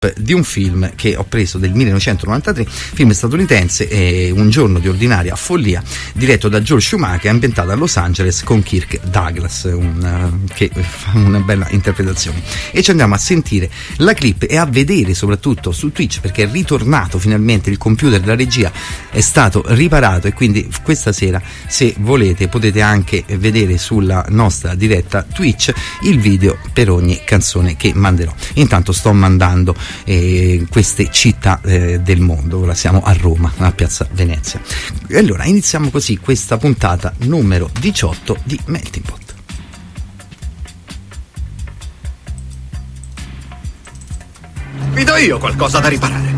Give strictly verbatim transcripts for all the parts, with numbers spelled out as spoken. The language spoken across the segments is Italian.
di un film che ho preso del millenovecentonovantatré, film statunitense, eh, Un giorno di ordinaria follia, diretto da Joel Schumacher, ambientato a Los Angeles con Kirk Douglas, un, uh, che fa una bella interpretazione. E ci andiamo a sentire la clip e a vedere soprattutto su Twitch, perché è ritornato finalmente il computer della regia, è stato riparato, e quindi questa sera, se volete, potete anche vedere sulla nostra diretta Twitch il video per ogni canzone che manderò. Intanto sto mandando eh, queste città eh, del mondo. Ora siamo a Roma, a Piazza Venezia. E allora iniziamo così questa puntata numero diciotto di Melting Pot. Vi do io qualcosa da riparare.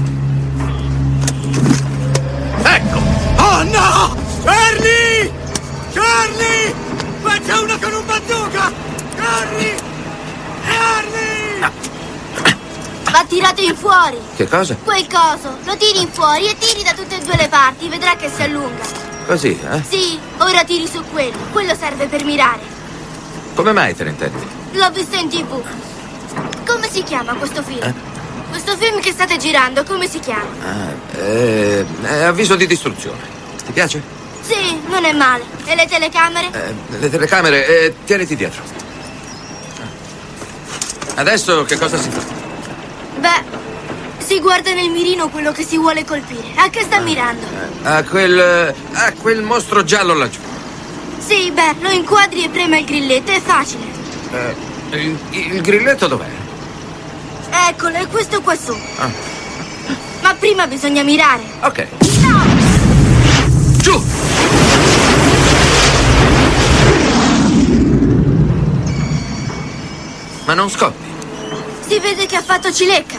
Ecco. Oh no! Charlie! Charlie! Ma c'è uno con un bazooka! Charlie! Charlie! No. Va tirato in fuori. Che cosa? Quel coso, lo tiri in fuori e tiri da tutte e due le parti, vedrà che si allunga. Così, eh? Sì, ora tiri su quello, quello serve per mirare. Come mai te ne intendi? L'ho visto in tv. Come si chiama questo film? Eh? Questo film che state girando, come si chiama? Ah, eh, è Avviso di distruzione. Ti piace? Sì, non è male. E le telecamere? Eh, le telecamere, eh, tieniti dietro. Adesso che cosa si fa? Beh, si guarda nel mirino quello che si vuole colpire. A che sta mirando? A quel... a quel mostro giallo laggiù. Sì, beh, lo inquadri e prema il grilletto, è facile. Eh, il, il grilletto dov'è? Eccolo, è questo qua su. Ah. Ma prima bisogna mirare. Ok. No! Giù! Ma non scoppi. Si vede che ha fatto cilecca.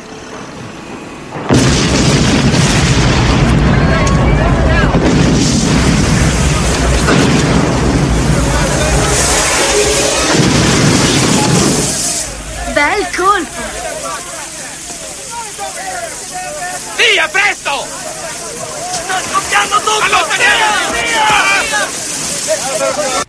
Bel colpo. Via, presto! Sta scoppiando tutto! Allontaniamoci! Via!